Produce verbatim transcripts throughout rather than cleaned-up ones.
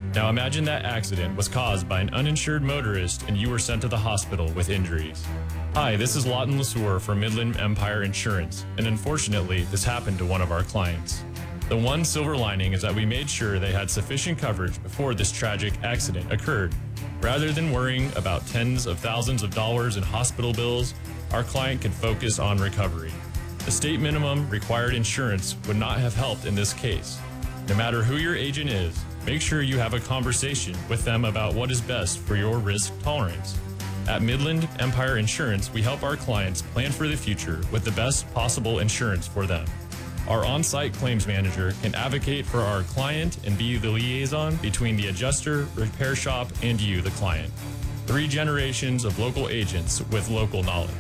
Now imagine that accident was caused by an uninsured motorist and you were sent to the hospital with injuries. Hi, this is Lawton LeSueur from Midland Empire Insurance, and unfortunately, this happened to one of our clients. The one silver lining is that we made sure they had sufficient coverage before this tragic accident occurred. Rather than worrying about tens of thousands of dollars in hospital bills, our client could focus on recovery. The state minimum required insurance would not have helped in this case. No matter who your agent is, make sure you have a conversation with them about what is best for your risk tolerance. At Midland Empire Insurance, we help our clients plan for the future with the best possible insurance for them. Our on-site claims manager can advocate for our client and be the liaison between the adjuster, repair shop, and you, the client. Three generations of local agents with local knowledge.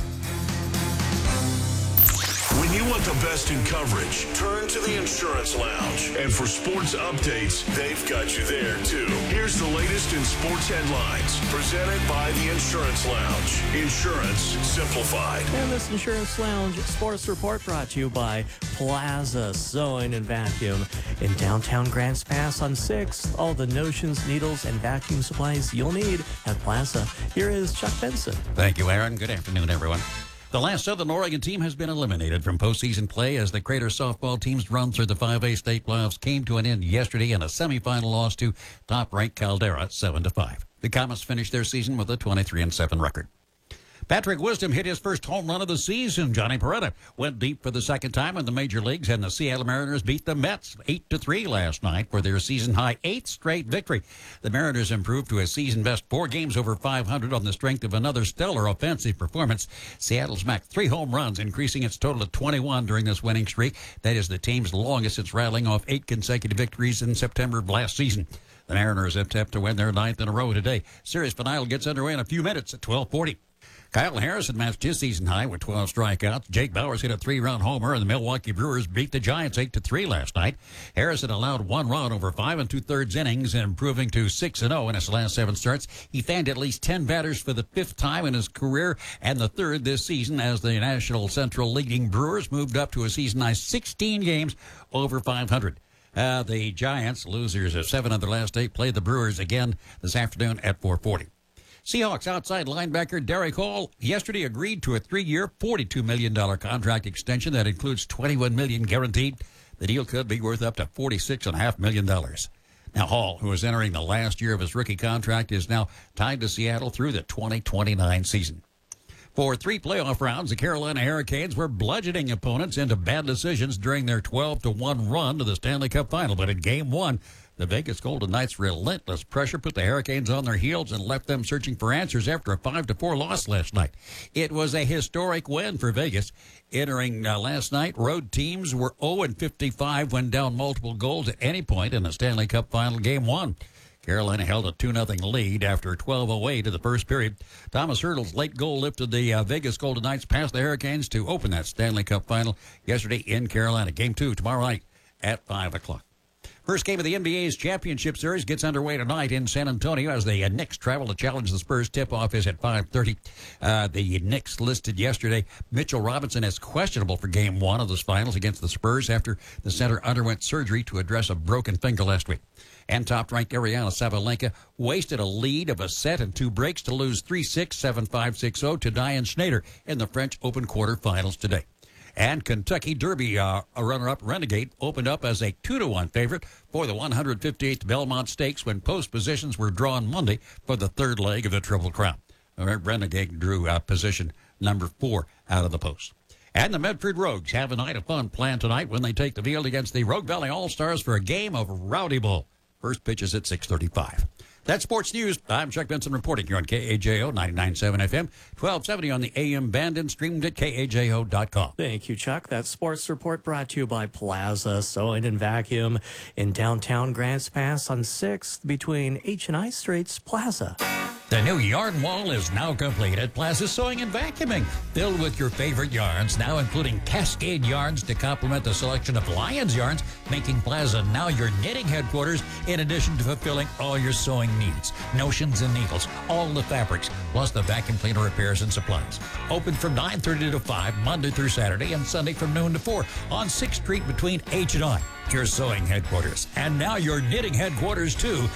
When you want the best in coverage, turn to the Insurance Lounge. And for sports updates, they've got you there, too. Here's the latest in sports headlines, presented by the Insurance Lounge. Insurance simplified. And this Insurance Lounge sports report brought to you by Plaza Sewing and Vacuum in downtown Grants Pass on sixth. All the notions, needles, and vacuum supplies you'll need at Plaza. Here is Chuck Benson. Thank you, Aaron. Good afternoon, everyone. The last Southern Oregon team has been eliminated from postseason play as the Crater softball team's run through the five A state playoffs came to an end yesterday in a semifinal loss to top-ranked Caldera, seven to five. The Comets finished their season with a twenty-three and seven record. Patrick Wisdom hit his first home run of the season. Johnny Peretta went deep for the second time in the major leagues, and the Seattle Mariners beat the Mets eight to three last night for their season-high eighth straight victory. The Mariners improved to a season-best four games over five hundred on the strength of another stellar offensive performance. Seattle smacked three home runs, increasing its total to twenty-one during this winning streak. That is the team's longest since rattling off eight consecutive victories in September of last season. The Mariners attempt to win their ninth in a row today. Series finale gets underway in a few minutes at twelve forty. Kyle Harrison matched his season high with twelve strikeouts. Jake Bauers hit a three-run homer, and the Milwaukee Brewers beat the Giants eight to three last night. Harrison allowed one run over five and two-thirds innings, improving to six and oh in his last seven starts. He fanned at least ten batters for the fifth time in his career and the third this season as the National Central leading Brewers moved up to a season-high sixteen games over five hundred. Uh, the Giants, losers of seven of their last eight, play the Brewers again this afternoon at four forty. Seahawks outside linebacker Derek Hall yesterday agreed to a three-year, forty-two million dollars contract extension that includes twenty-one million dollars guaranteed. The deal could be worth up to forty-six point five million dollars. Now, Hall, who is entering the last year of his rookie contract, is now tied to Seattle through the twenty twenty-nine season. For three playoff rounds, the Carolina Hurricanes were bludgeoning opponents into bad decisions during their twelve to one run to the Stanley Cup final. But in game one, the Vegas Golden Knights' relentless pressure put the Hurricanes on their heels and left them searching for answers after a five to four loss last night. It was a historic win for Vegas. Entering uh, last night, road teams were oh and fifty-five when down multiple goals at any point in the Stanley Cup final game one. Carolina held a two nothing lead after twelve oh eight of the first period. Thomas Hurdle's late goal lifted the uh, Vegas Golden Knights past the Hurricanes to open that Stanley Cup final yesterday in Carolina. Game two tomorrow night at five o'clock. First game of the N B A's championship series gets underway tonight in San Antonio as the uh, Knicks travel to challenge the Spurs. Tip-off is at five thirty. Uh, the Knicks listed yesterday Mitchell Robinson as questionable for game one of this finals against the Spurs after the center underwent surgery to address a broken finger last week. And top-ranked Ariana Sabalenka wasted a lead of a set and two breaks to lose three six, seven five, six oh to Diane Schneider in the French Open quarterfinals today. And Kentucky Derby, uh, a runner-up Renegade, opened up as a two to one favorite for the one hundred fifty-eighth Belmont Stakes when post positions were drawn Monday for the third leg of the Triple Crown. Renegade drew uh, position number four out of the post. And the Medford Rogues have a night of fun planned tonight when they take the field against the Rogue Valley All-Stars for a game of Rowdy Bowl. First pitch is at six thirty-five. That's sports news. I'm Chuck Benson reporting here on K A J O ninety-nine point seven F M, twelve seventy on the A M band and streamed at K A J O dot com. Thank you, Chuck. That sports report brought to you by Plaza Sewing and Vacuum in downtown Grants Pass on sixth between H and I Streets. Plaza. The new yarn wall is now complete at Plaza Sewing and Vacuuming. Filled with your favorite yarns, now including Cascade yarns to complement the selection of Lions yarns, making Plaza now your knitting headquarters in addition to fulfilling all your sewing needs. Notions and needles, all the fabrics, plus the vacuum cleaner repairs and supplies. Open from nine thirty to five, Monday through Saturday, and Sunday from noon to four on sixth Street between H and I. Your sewing headquarters, and now your knitting headquarters too,